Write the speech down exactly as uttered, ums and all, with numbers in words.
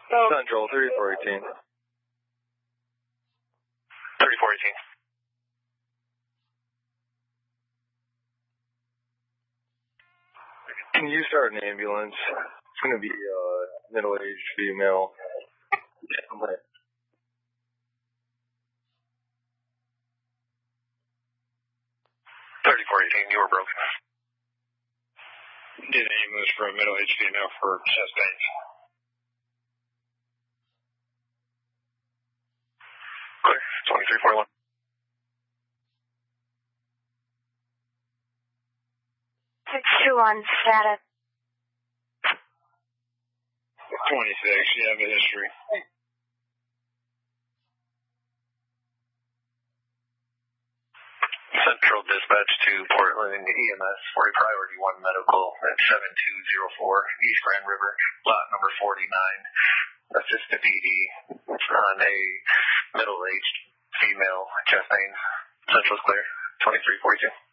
Oh. Central, thirty-four eighteen. thirty-four eighteen. Can you start an ambulance? It's going to be a middle-aged female. Yeah, thirty-four eighteen, you were broken. Need an ambulance for a middle-aged female for chest pain. Clear, twenty-three forty-one. six two one, status. twenty-six, you have a history. Central dispatch to Portland E M S for a priority one medical at seven two zero four East Grand River, lot number forty-nine. Assist the P D on a middle-aged female chest pain. Central's clear, twenty-three forty-two.